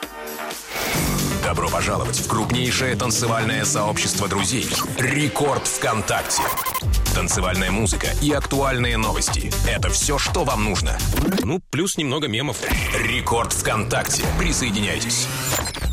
Добро пожаловать в крупнейшее танцевальное сообщество друзей «Рекорд ВКонтакте». Танцевальная музыка и актуальные новости – это все, что вам нужно. Ну, плюс немного мемов. «Рекорд ВКонтакте». Присоединяйтесь.